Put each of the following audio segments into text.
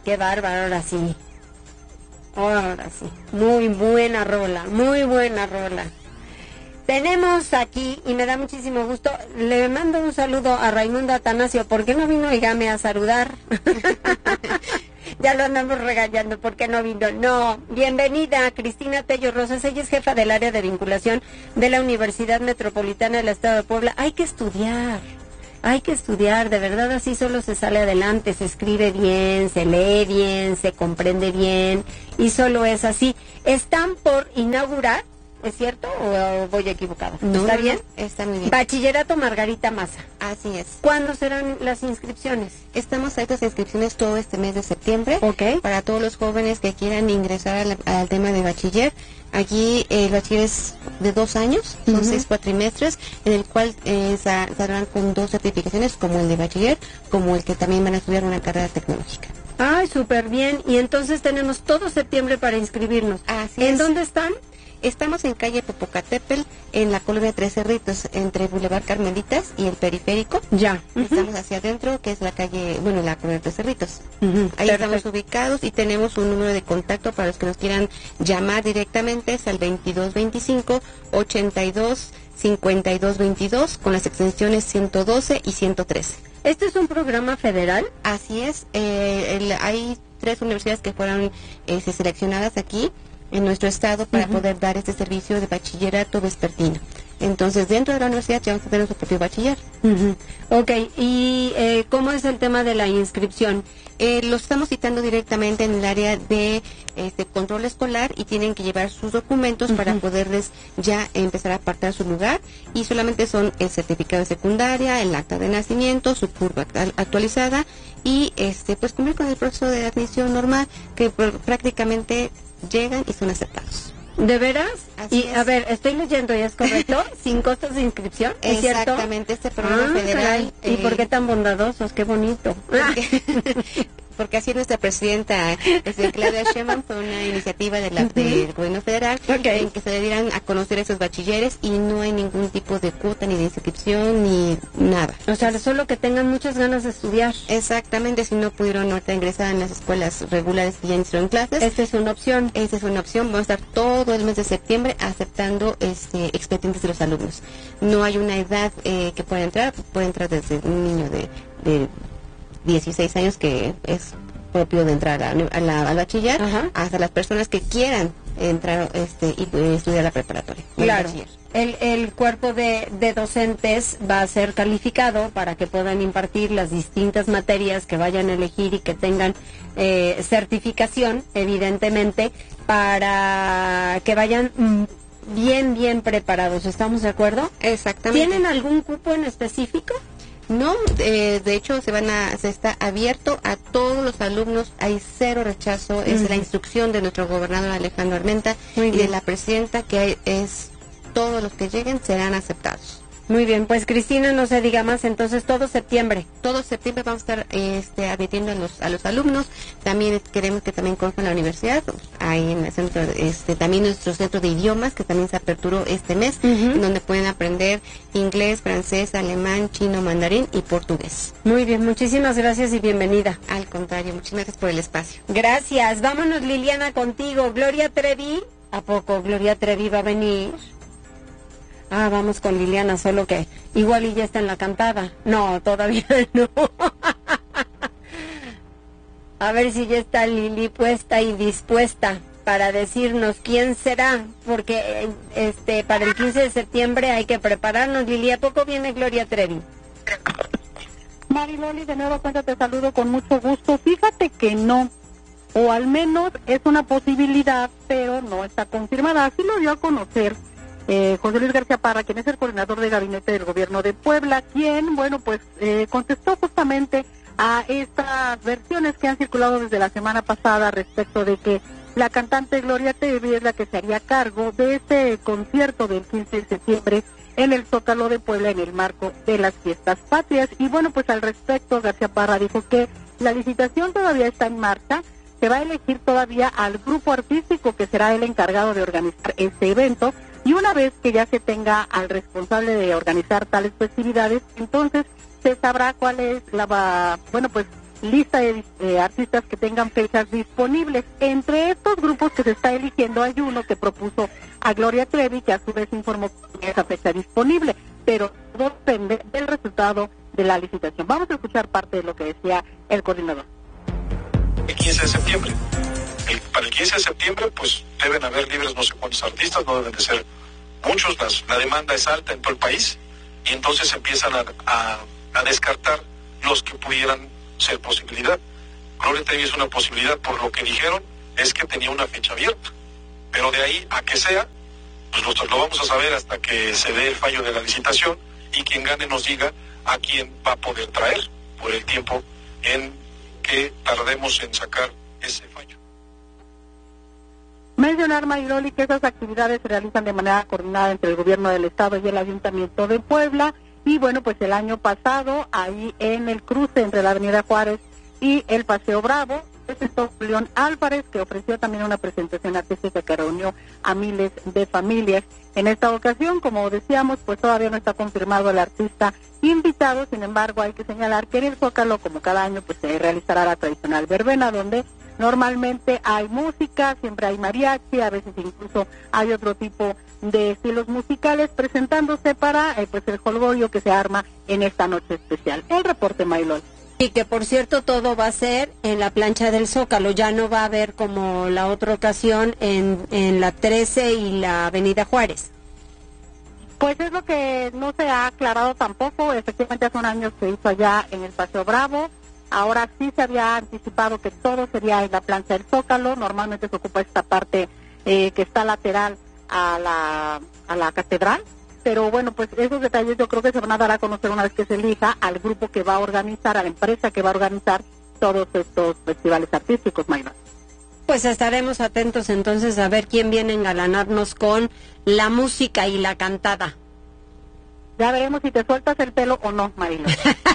Qué bárbaro, ahora sí. Ahora sí. Muy buena rola, muy buena rola. Tenemos aquí, y me da muchísimo gusto, le mando un saludo a Raimundo Atanasio. ¿Por qué no vino Igame a saludar? Ya lo andamos regañando, ¿por qué no vino? No, bienvenida Cristina Tello Rosas, ella es jefa del área de vinculación de la Universidad Metropolitana del Estado de Puebla. Hay que estudiar, de verdad, así solo se sale adelante, se escribe bien, se lee bien, se comprende bien, y solo es así. Están por inaugurar, ¿es cierto o voy equivocada? No, ¿Está bien? Está muy bien. Bachillerato Margarita Maza. Así es. ¿Cuándo serán las inscripciones? Estamos abiertos a inscripciones todo este mes de septiembre. Ok. Para todos los jóvenes que quieran ingresar al tema de bachiller. Aquí el bachiller es de 2 años, son 6 cuatrimestres, en el cual saldrán con 2 certificaciones, como el de bachiller, como el que también van a estudiar una carrera tecnológica. Ay, súper bien. Y entonces tenemos todo septiembre para inscribirnos. Así es. ¿En dónde están? Estamos en calle Popocatépetl, en la colonia Tres Cerritos, entre Boulevard Carmelitas y el Periférico. Ya. Estamos hacia adentro, que es la calle, la colonia Tres Cerritos. Ahí Perfecto. estamos ubicados y tenemos un número de contacto para los que nos quieran llamar directamente, es al 2225-82-5222, con las extensiones 112 y 113. ¿Este es un programa federal? Así es. Hay 3 universidades que fueron seleccionadas aquí en nuestro estado para poder dar este servicio de bachillerato vespertino. Entonces, dentro de la universidad ya vamos a tener su propio bachiller. Ok, ¿y cómo es el tema de la inscripción? Los estamos citando directamente en el área de control escolar y tienen que llevar sus documentos para poderles ya empezar a apartar su lugar, y solamente son el certificado de secundaria, el acta de nacimiento, su curva actualizada y pues cumplir con el proceso de admisión normal, que prácticamente llegan y son aceptados. ¿De veras? Así es. A ver, estoy leyendo, ¿y es correcto? ¿Sin costos de inscripción? ¿Es cierto? Exactamente, este programa federal. ¿Y por qué tan bondadosos? ¡Qué bonito! Porque así nuestra presidenta, Claudia Sheinbaum, fue una iniciativa del gobierno federal en que se le dieran a conocer esos bachilleres, y no hay ningún tipo de cuota ni de inscripción ni nada. O sea, solo que tengan muchas ganas de estudiar. Exactamente, si no pudieron ahorita ingresar en las escuelas regulares que ya iniciaron clases. Esta es una opción. Esa es una opción. Vamos a estar todo el mes de septiembre aceptando expedientes de los alumnos. No hay una edad que pueda entrar desde un niño de 16 años, que es propio de entrar al bachiller, hasta las personas que quieran entrar y estudiar la preparatoria. Claro. El cuerpo de docentes va a ser calificado para que puedan impartir las distintas materias que vayan a elegir y que tengan certificación, evidentemente, para que vayan bien preparados. ¿Estamos de acuerdo? Exactamente. ¿Tienen algún cupo en específico? No, de hecho se está abierto a todos los alumnos, hay 0 rechazo, es la instrucción de nuestro gobernador Alejandro Armenta y de la presidenta, que es todos los que lleguen serán aceptados. Muy bien, pues Cristina, no se diga más, entonces todo septiembre. Todo septiembre vamos a estar admitiendo a los alumnos. También queremos que también conozcan la universidad, ahí en el centro, también nuestro centro de idiomas, que también se aperturó este mes, en donde pueden aprender inglés, francés, alemán, chino, mandarín y portugués. Muy bien, muchísimas gracias y bienvenida. Al contrario, muchas gracias por el espacio. Gracias, vámonos Liliana contigo. Gloria Trevi, ¿a poco Gloria Trevi va a venir? Ah, vamos con Liliana, solo que igual y ya está en la cantada. No, todavía no. A ver si ya está Lili puesta y dispuesta para decirnos quién será, porque para el 15 de septiembre hay que prepararnos. Lili, ¿a poco viene Gloria Trevi? Mariloli, de nuevo cuenta te saludo con mucho gusto. Fíjate que no, o al menos es una posibilidad, pero no está confirmada. Así lo dio a conocer José Luis García Parra, quien es el coordinador de gabinete del gobierno de Puebla, quien, contestó justamente a estas versiones que han circulado desde la semana pasada respecto de que la cantante Gloria Trevi es la que se haría cargo de este concierto del 15 de septiembre en el Zócalo de Puebla en el marco de las fiestas patrias. Y al respecto, García Parra dijo que la licitación todavía está en marcha, se va a elegir todavía al grupo artístico que será el encargado de organizar este evento, y una vez que ya se tenga al responsable de organizar tales festividades, entonces se sabrá cuál es lista de artistas que tengan fechas disponibles. Entre estos grupos que se está eligiendo hay uno que propuso a Gloria Trevi, que a su vez informó que esa fecha disponible, pero todo depende del resultado de la licitación. Vamos a escuchar parte de lo que decía el coordinador. El 15 de septiembre. Para el 15 de septiembre, pues deben haber libres no sé cuántos artistas, no deben de ser muchos, la demanda es alta en todo el país, y entonces empiezan a descartar los que pudieran ser posibilidad. Gloria Trevi es una posibilidad, por lo que dijeron, es que tenía una fecha abierta, pero de ahí a que sea, pues nosotros lo vamos a saber hasta que se dé el fallo de la licitación, y quien gane nos diga a quién va a poder traer, por el tiempo en que tardemos en sacar ese fallo. Mencionar, Mariloli, que esas actividades se realizan de manera coordinada entre el gobierno del estado y el Ayuntamiento de Puebla, y bueno, pues el año pasado, ahí en el cruce entre la Avenida Juárez y el Paseo Bravo, presentó León Álvarez, que ofreció también una presentación artística que reunió a miles de familias. En esta ocasión, como decíamos, pues todavía no está confirmado el artista invitado, sin embargo hay que señalar que en el Zócalo, como cada año, pues se realizará la tradicional verbena, donde normalmente hay música, siempre hay mariachi, a veces incluso hay otro tipo de estilos musicales presentándose para pues el jolgorio que se arma en esta noche especial. El reporte, Maylol. Y que por cierto todo va a ser en la plancha del Zócalo, ya no va a haber como la otra ocasión en la 13 y la Avenida Juárez. Pues es lo que no se ha aclarado tampoco, efectivamente hace un año se hizo allá en el Paseo Bravo. Ahora sí se había anticipado que todo sería en la plancha del Zócalo. Normalmente se ocupa esta parte que está lateral a la catedral. Pero bueno, pues esos detalles yo creo que se van a dar a conocer una vez que se elija al grupo que va a organizar, a la empresa que va a organizar todos estos festivales artísticos, Mayra. Pues estaremos atentos entonces a ver quién viene a engalanarnos con la música y la cantada. Ya veremos si te sueltas el pelo o no, Marilo.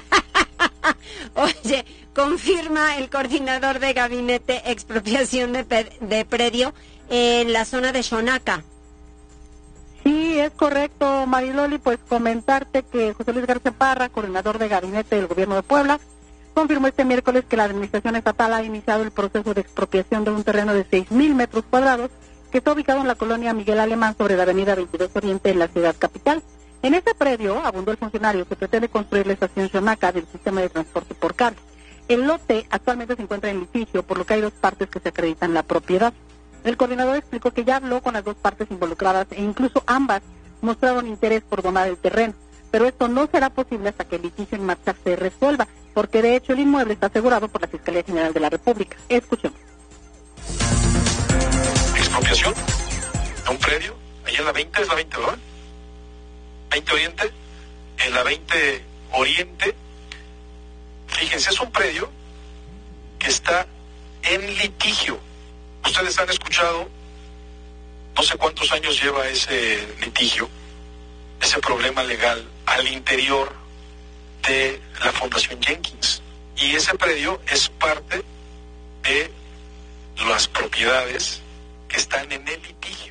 Oye, confirma el coordinador de gabinete expropiación de predio en la zona de Xonaca. Sí, es correcto, Mariloli, pues comentarte que José Luis García Parra, coordinador de gabinete del gobierno de Puebla, confirmó este miércoles que la administración estatal ha iniciado el proceso de expropiación de un terreno de 6,000 metros cuadrados que está ubicado en la colonia Miguel Alemán sobre la avenida 22 Oriente en la ciudad capital. En este predio, abundó el funcionario, se pretende construir la estación Xonaca del sistema de transporte por cable. El lote actualmente se encuentra en litigio, por lo que hay dos partes que se acreditan la propiedad. El coordinador explicó que ya habló con las dos partes involucradas e incluso ambas mostraron interés por donar el terreno, pero esto no será posible hasta que el litigio en marcha se resuelva, porque de hecho el inmueble está asegurado por la Fiscalía General de la República. Escuchemos. Expropiación de un predio, ahí en la 20, es la 20, ¿verdad? 20 Oriente, en la 20 Oriente, fíjense, es un predio que está en litigio. Ustedes han escuchado, no sé cuántos años lleva ese litigio, ese problema legal al interior de la Fundación Jenkins. Y ese predio es parte de las propiedades que están en el litigio.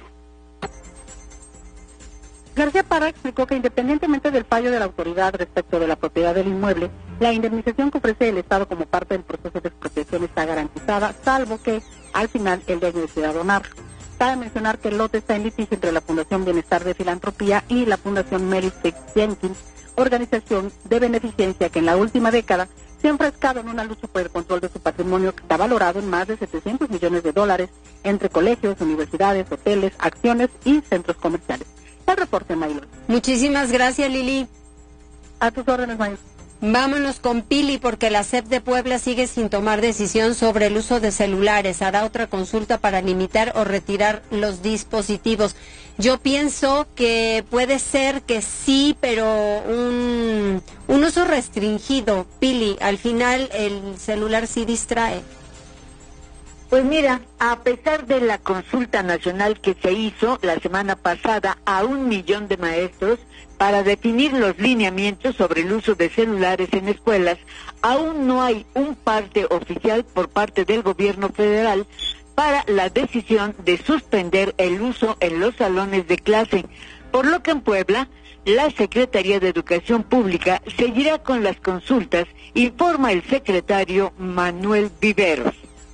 García Parra explicó que independientemente del fallo de la autoridad respecto de la propiedad del inmueble, la indemnización que ofrece el Estado como parte del proceso de expropiación está garantizada, salvo que al final el dueño decida donarlo. Cabe mencionar que el lote está en litigio entre la Fundación Bienestar de Filantropía y la Fundación Mary Fix Jenkins, organización de beneficencia que en la última década se ha enfrascado en una lucha por el control de su patrimonio que está valorado en más de $700 millones entre colegios, universidades, hoteles, acciones y centros comerciales. El reporte, Maylor. Muchísimas gracias, Lili. A tus órdenes, Maylor. Vámonos con Pili, porque la SEP de Puebla sigue sin tomar decisión sobre el uso de celulares. Hará otra consulta para limitar o retirar los dispositivos. Yo pienso que puede ser que sí, pero un uso restringido. Pili, al final el celular sí distrae. Pues mira, a pesar de la consulta nacional que se hizo la semana pasada a 1 millón de maestros para definir los lineamientos sobre el uso de celulares en escuelas, aún no hay un parte oficial por parte del gobierno federal para la decisión de suspender el uso en los salones de clase, por lo que en Puebla la Secretaría de Educación Pública seguirá con las consultas, informa el secretario Manuel Viveros.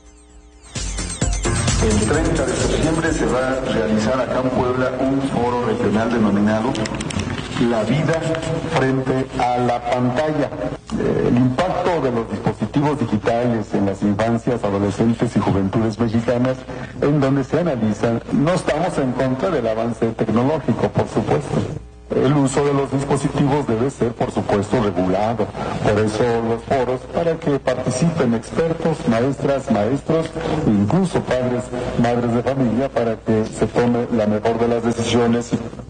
El 30 de septiembre se va a realizar acá en Puebla un foro regional denominado La vida frente a la pantalla. El impacto de los dispositivos digitales en las infancias, adolescentes y juventudes mexicanas, en donde se analizan, no estamos en contra del avance tecnológico, por supuesto. El uso de los dispositivos debe ser, por supuesto, regulado. Por eso los foros, para que participen expertos, maestras, maestros, incluso padres, madres de familia, para que se tome la mejor de las decisiones.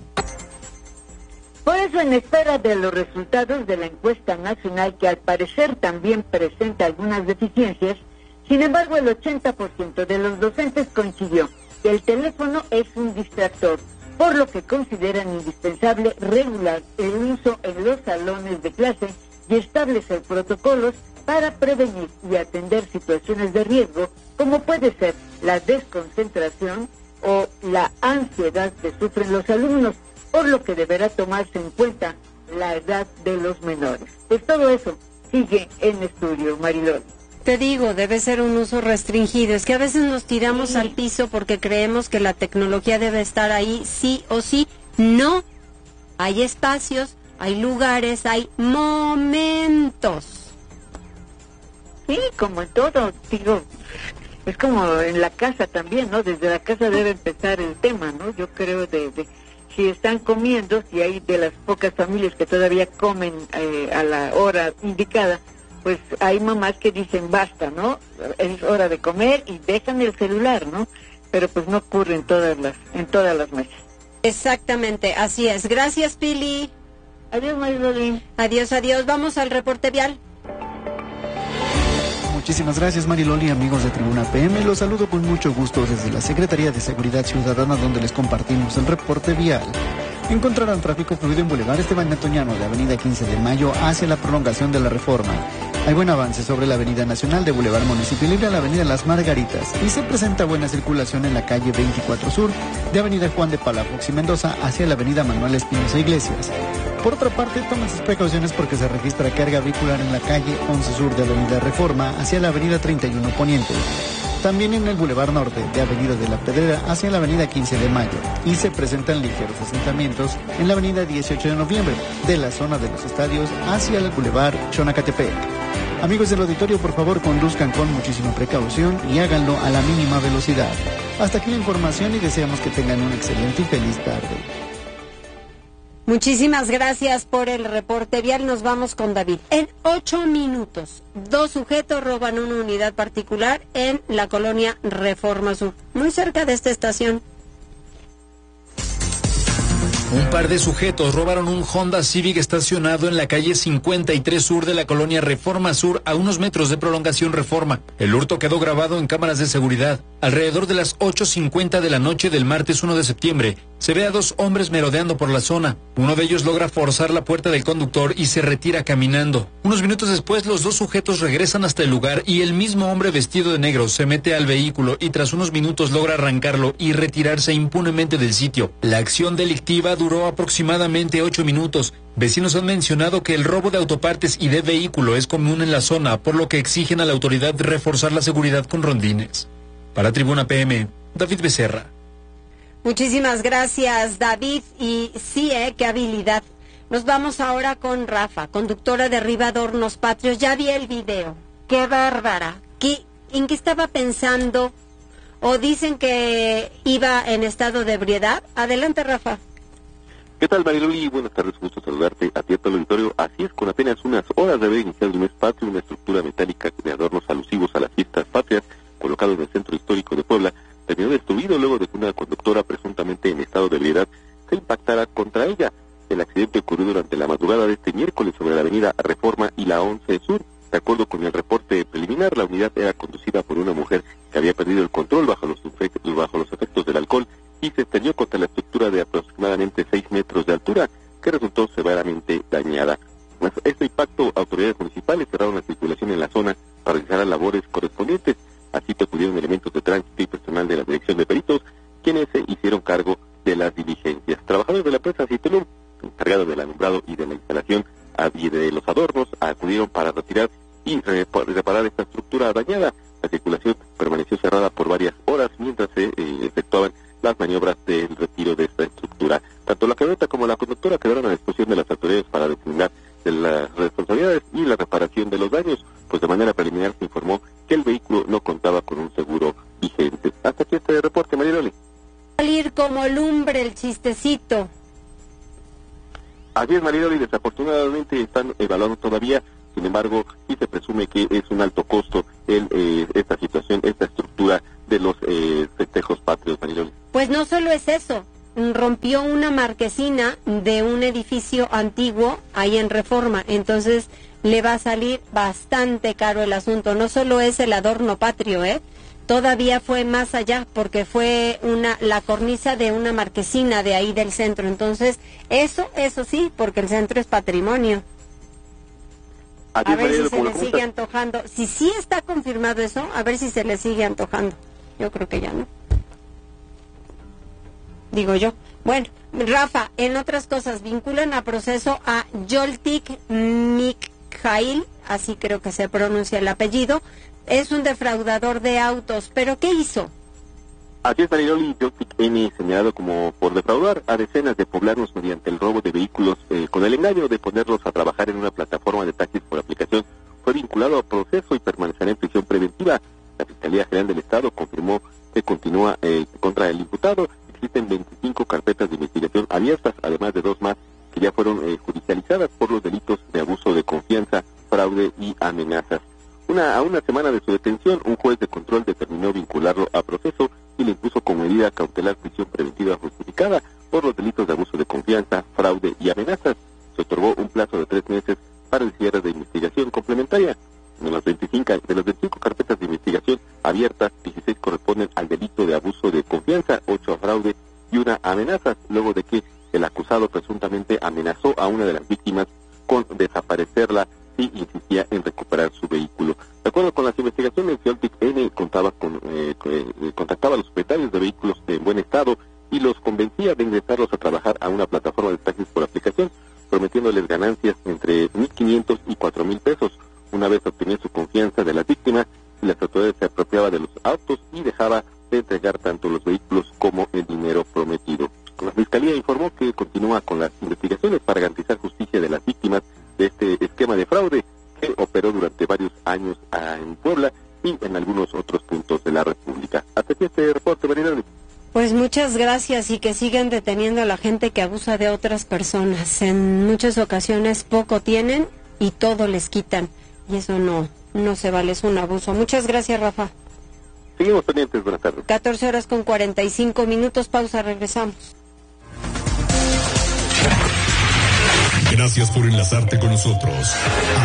Por eso, en espera de los resultados de la encuesta nacional, que al parecer también presenta algunas deficiencias, sin embargo, el 80% de los docentes coincidió que el teléfono es un distractor, por lo que consideran indispensable regular el uso en los salones de clase y establecer protocolos para prevenir y atender situaciones de riesgo, como puede ser la desconcentración o la ansiedad que sufren los alumnos, por lo que deberá tomarse en cuenta la edad de los menores. Pues todo eso sigue en estudio, Marilón. Te digo, debe ser un uso restringido. Es que a veces nos tiramos al piso porque creemos que la tecnología debe estar ahí sí o sí. No. Hay espacios, hay lugares, hay momentos. Sí, como en todo, digo, es como en la casa también, ¿no? Desde la casa debe empezar el tema, ¿no? Yo creo de si están comiendo, si hay de las pocas familias que todavía comen a la hora indicada, pues hay mamás que dicen basta, ¿no? Es hora de comer y dejan el celular, ¿no? Pero pues no ocurre en todas las mesas. Exactamente, así es. Gracias, Pili. Adiós, Mariloli. Adiós, adiós. Vamos al reporte vial. Muchísimas gracias, Mariloli, amigos de Tribuna PM. Los saludo con mucho gusto desde la Secretaría de Seguridad Ciudadana, donde les compartimos el reporte vial. Encontrarán tráfico fluido en Boulevard Esteban Antoñano de Avenida 15 de Mayo hacia la prolongación de la Reforma. Hay buen avance sobre la Avenida Nacional de Boulevard Municipio Libre a la Avenida Las Margaritas y se presenta buena circulación en la calle 24 Sur de Avenida Juan de Palafox y Mendoza hacia la Avenida Manuel Espinosa Iglesias. Por otra parte, tomen sus precauciones porque se registra carga vehicular en la calle 11 Sur de Avenida Reforma hacia la Avenida 31 Poniente. También en el Boulevard Norte de Avenida de la Pedrera hacia la Avenida 15 de Mayo y se presentan ligeros asentamientos en la Avenida 18 de Noviembre de la zona de los estadios hacia el Boulevard Xonacatepec. Amigos del auditorio, por favor conduzcan con muchísima precaución y háganlo a la mínima velocidad. Hasta aquí la información y deseamos que tengan una excelente y feliz tarde. Muchísimas gracias por el reporte vial. Nos vamos con David. En 8 minutos, 2 sujetos roban una unidad particular en la colonia Reforma Sur, muy cerca de esta estación. Un par de sujetos robaron un Honda Civic estacionado en la calle 53 Sur de la colonia Reforma Sur, a unos metros de prolongación Reforma. El hurto quedó grabado en cámaras de seguridad. Alrededor de las 8:50 de la noche del martes 1 de septiembre, se ve a 2 hombres merodeando por la zona. Uno de ellos logra forzar la puerta del conductor y se retira caminando. Unos minutos después, los 2 sujetos regresan hasta el lugar y el mismo hombre vestido de negro se mete al vehículo y tras unos minutos logra arrancarlo y retirarse impunemente del sitio. La acción delictiva duró aproximadamente 8 minutos. Vecinos han mencionado que el robo de autopartes y de vehículo es común en la zona, por lo que exigen a la autoridad reforzar la seguridad con rondines. Para Tribuna PM, David Becerra. Muchísimas gracias, David. Y sí, qué habilidad. Nos vamos ahora con Rafa, conductora de Arriba Adornos Patrios. Ya vi el video. ¡Qué bárbara! ¿En qué estaba pensando? ¿O dicen que iba en estado de ebriedad? Adelante, Rafa. ¿Qué tal, Mariloli? Buenas tardes, gusto saludarte a ti, a todo el auditorio. Así es, con apenas unas horas de haber iniciado el mes patrio, una estructura metálica de adornos alusivos a las fiestas patrias, colocado en el centro histórico de Puebla, terminó destruido luego de que una conductora presuntamente en estado de ebriedad se impactara contra ella. El accidente ocurrió durante la madrugada de este miércoles sobre la avenida Reforma y la 11 Sur. De acuerdo con el reporte preliminar, la unidad era conducida por una mujer que había perdido el control bajo los efectos del alcohol y se estrelló contra la estructura de aproximadamente 6 metros de altura, que resultó severamente dañada. Tras este impacto, autoridades municipales cerraron la circulación en la zona para realizar las labores correspondientes. Así que acudieron elementos de tránsito y personal de la Dirección de Peritos, quienes se hicieron cargo de las diligencias. Trabajadores de la empresa Citelum encargados del alumbrado y de la instalación y de los adornos acudieron para retirar y reparar esta estructura dañada. La circulación permaneció cerrada por varias horas mientras se efectuaban las maniobras del retiro de esta estructura. Tanto la camioneta como la conductora quedaron a disposición de las autoridades para determinar de las responsabilidades y la reparación de los daños, pues de manera preliminar se informó que el vehículo no contaba con un seguro vigente. Hasta aquí este reporte, Mariloli. Salir como lumbre el chistecito. Así es, Mariloli, desafortunadamente están evaluando todavía, sin embargo, sí se presume que es un alto costo esta situación, esta estructura de los festejos patrios, Mariloli. Pues no solo es eso, rompió una marquesina de un edificio antiguo ahí en Reforma, entonces le va a salir bastante caro el asunto. No solo es el adorno patrio, todavía fue más allá, porque fue la cornisa de una marquesina de ahí del centro. Entonces, eso sí, porque el centro es patrimonio. A ver si se le sigue antojando. Si sí está confirmado eso, a ver si se le sigue antojando. Yo creo que ya no. Digo yo. Bueno, Rafa, en otras cosas, vinculan a proceso a Joltik Mikhail, así creo que se pronuncia el apellido. Es un defraudador de autos, ¿pero qué hizo? Así es, Mariloli. Joltik N, señalado como por defraudar a decenas de poblanos mediante el robo de vehículos con el engaño de ponerlos a trabajar en una plataforma de taxis por aplicación, fue vinculado a proceso y permanecerá en prisión preventiva. La Fiscalía General del Estado confirmó que continúa contra el imputado. Existen 25 carpetas de investigación abiertas, además de 2 más que ya fueron judicializadas por los delitos de abuso de confianza, fraude y amenazas. A una semana de su detención, un juez de control determinó vincularlo a proceso y le impuso como medida cautelar prisión preventiva justificada por los delitos de abuso de confianza, fraude y amenazas. Se otorgó un plazo de 3 meses para el cierre de investigación complementaria. De las 25 carpetas de investigación abiertas, 16 corresponden al delito de abuso de confianza, 8 a fraude y 1 a amenazas, luego de que el acusado presuntamente amenazó a una de las víctimas con desaparecerla y insistía en recuperar su vehículo. De acuerdo con las investigaciones, Joltik N contactaba a los propietarios de vehículos en buen estado y los convencía de ingresarlos a trabajar a una plataforma de taxis por aplicación, prometiéndoles ganancias entre 1,500 y 4,000 pesos. Una vez obtenía su confianza de las víctimas, las autoridades se apropiaba de los autos y dejaba de entregar tanto los vehículos como el dinero prometido. La Fiscalía informó que continúa con las investigaciones para garantizar justicia de las víctimas de este esquema de fraude que operó durante varios años en Puebla y en algunos otros puntos de la República. Hasta aquí este reporte, Mariloli. Pues muchas gracias, y que sigan deteniendo a la gente que abusa de otras personas. En muchas ocasiones poco tienen y todo les quitan, y eso no se vale, es un abuso. Muchas gracias, Rafa. Seguimos pendientes, buenas tardes. 14:45, pausa, regresamos. Gracias por enlazarte con nosotros.